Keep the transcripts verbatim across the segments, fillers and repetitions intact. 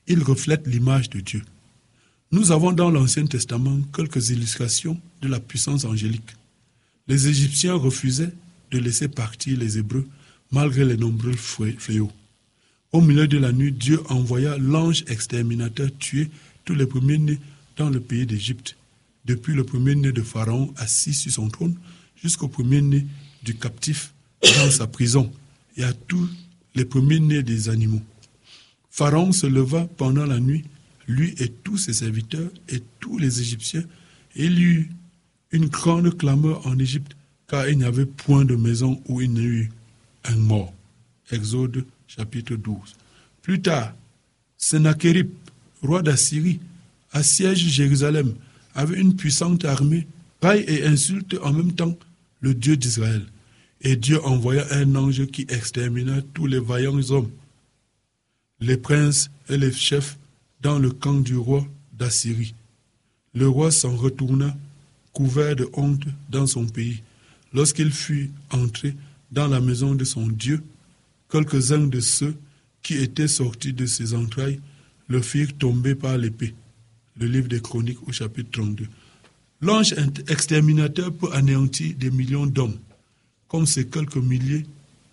ils reflètent l'image de Dieu. Nous avons dans l'Ancien Testament quelques illustrations de la puissance angélique. Les Égyptiens refusaient de laisser partir les Hébreux malgré les nombreux fléaux. Au milieu de la nuit, Dieu envoya l'ange exterminateur tuer tous les premiers-nés dans le pays d'Égypte, depuis le premier-né de Pharaon assis sur son trône jusqu'au premier-né du captif dans sa prison et à tous les premiers-nés des animaux. Pharaon se leva pendant la nuit, lui et tous ses serviteurs et tous les Égyptiens, et il y eut une grande clameur en Égypte, car il n'y avait point de maison où il n'y eut un mort. Exode chapitre douze. Plus tard, Sennachérib, roi d'Assyrie, assiège Jérusalem, avait une puissante armée, paille et insulte en même temps le Dieu d'Israël. Et Dieu envoya un ange qui extermina tous les vaillants hommes, les princes et les chefs dans le camp du roi d'Assyrie. Le roi s'en retourna, couvert de honte dans son pays. Lorsqu'il fut entré dans la maison de son Dieu, quelques-uns de ceux qui étaient sortis de ses entrailles le firent tomber par l'épée. Le livre des Chroniques au chapitre trente-deux. L'ange exterminateur peut anéantir des millions d'hommes, comme ces quelques milliers,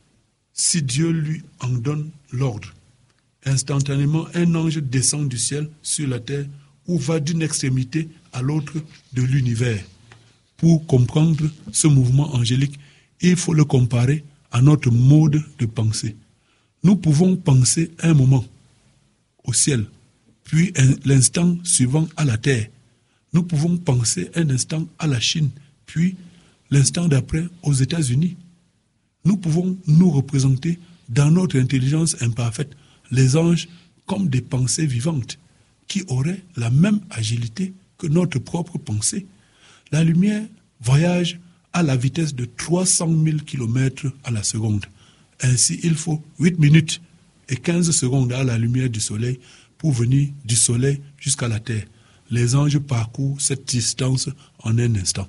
si Dieu lui en donne l'ordre. Instantanément, un ange descend du ciel sur la terre ou va d'une extrémité à l'autre de l'univers. Pour comprendre ce mouvement angélique, il faut le comparer à notre mode de pensée. Nous pouvons penser un moment au ciel, puis un, l'instant suivant à la terre. Nous pouvons penser un instant à la Chine, puis l'instant d'après aux États-Unis. Nous pouvons nous représenter dans notre intelligence imparfaite les anges comme des pensées vivantes qui auraient la même agilité que notre propre pensée. La lumière voyage à la vitesse de trois cent mille kilomètres à la seconde. Ainsi, il faut huit minutes et quinze secondes à la lumière du soleil pour venir du soleil jusqu'à la terre. Les anges parcourent cette distance en un instant.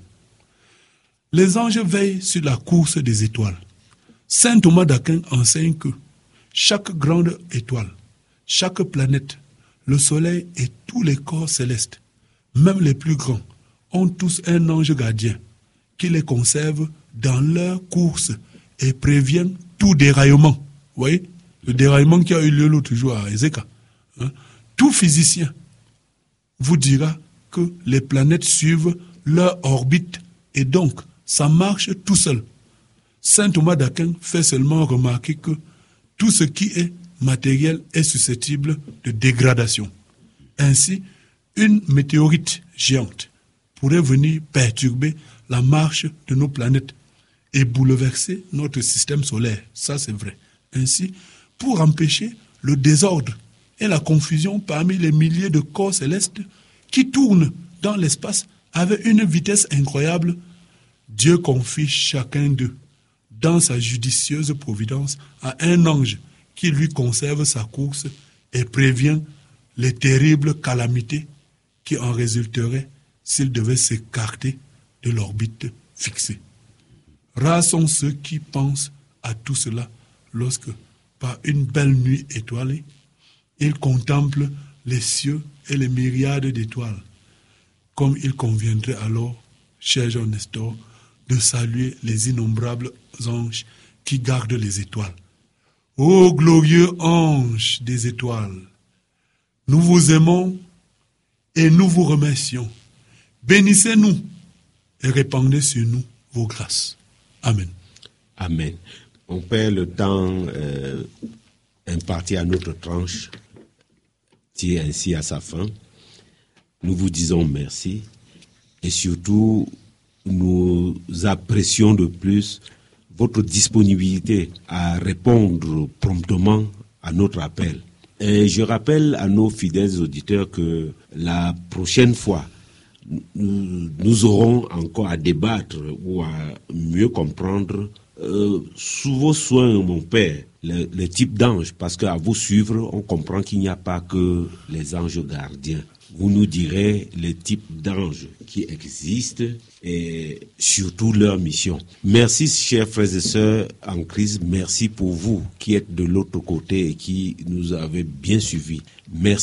Les anges veillent sur la course des étoiles. Saint Thomas d'Aquin enseigne que chaque grande étoile, chaque planète, le soleil et tous les corps célestes, même les plus grands, ont tous un ange gardien qui les conserve dans leur course et prévient tout déraillement. Vous voyez, le déraillement qui a eu lieu l'autre jour à Ezeka. Hein? Tout physicien vous dira que les planètes suivent leur orbite et donc ça marche tout seul. Saint Thomas d'Aquin fait seulement remarquer que tout ce qui est matériel est susceptible de dégradation. Ainsi, une météorite géante pourrait venir perturber la marche de nos planètes et bouleverser notre système solaire. Ça, c'est vrai. Ainsi, pour empêcher le désordre et la confusion parmi les milliers de corps célestes qui tournent dans l'espace avec une vitesse incroyable, Dieu confie chacun d'eux, dans sa judicieuse providence, à un ange qui lui conserve sa course et prévient les terribles calamités qui en résulteraient s'il devait s'écarter de l'orbite fixée. Rares sont ceux qui pensent à tout cela lorsque, par une belle nuit étoilée, ils contemplent les cieux et les myriades d'étoiles, comme il conviendrait alors, cher Jean Nestor, de saluer les innombrables anges qui gardent les étoiles. Ô glorieux anges des étoiles, nous vous aimons et nous vous remercions. Bénissez-nous et répandez sur nous vos grâces. Amen. Amen. On perd le temps euh, imparti à notre tranche, qui est ainsi à sa fin. Nous vous disons merci et surtout nous apprécions de plus votre disponibilité à répondre promptement à notre appel. Et je rappelle à nos fidèles auditeurs que la prochaine fois, nous, nous aurons encore à débattre ou à mieux comprendre euh, sous vos soins, mon Père, le, le type d'ange, parce qu'à vous suivre, on comprend qu'il n'y a pas que les anges gardiens. Vous nous direz les types d'anges qui existent et surtout leur mission. Merci, chers frères et sœurs en Christ. Merci pour vous qui êtes de l'autre côté et qui nous avez bien suivis. Merci.